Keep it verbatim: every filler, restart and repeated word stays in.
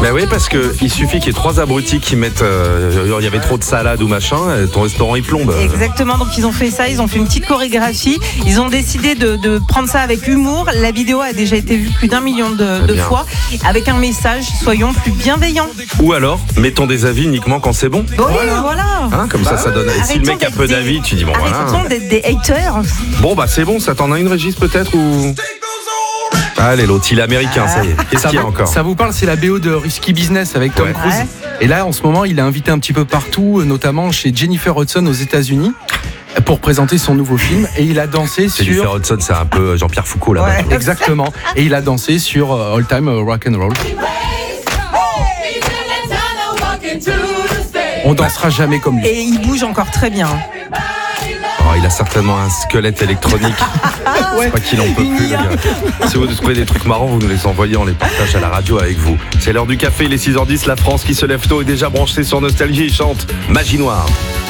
Ben oui, parce que il suffit qu'il y ait trois abrutis qui mettent. Euh, il y avait trop de salade ou machin, ton restaurant il plombe. Exactement, donc ils ont fait ça, ils ont fait une petite chorégraphie. Ils ont décidé de, de prendre ça avec humour. La vidéo a déjà été vue plus d'un million de, de fois, avec un message, soyons plus bienveillants. Ou alors, mettons des avis uniquement quand c'est bon. Oui, voilà. voilà. Hein, comme bah ça, ça donne. Et si le mec a peu des... d'avis, tu dis bon voilà. Arrêtons d'être des haters. Bon bah c'est bon, ça t'en a une, Régis, peut-être ou. Allez, l'autre, il est américain, ça y est. Qu'est-ce qu'il y a encore ? Ça vous parle, c'est la B O de Risky Business avec Tom ouais. Cruise. Ouais. Et là, en ce moment, il est invité un petit peu partout, notamment chez Jennifer Hudson aux États-Unis, pour présenter son nouveau film. Et il a dansé sur. Jennifer Hudson, c'est un peu Jean-Pierre Foucault là-bas. Ouais. Exactement. Et il a dansé sur All Time Rock and Roll. On dansera jamais comme lui. Et il bouge encore très bien. Oh, il a certainement un squelette électronique. C'est pas qu'il en peut plus, les gars. Si vous trouvez des trucs marrants, vous nous les envoyez, on les partage à la radio avec vous. C'est l'heure du café, les six heures dix, la France qui se lève tôt est déjà branchée sur Nostalgie et chante Magie Noire.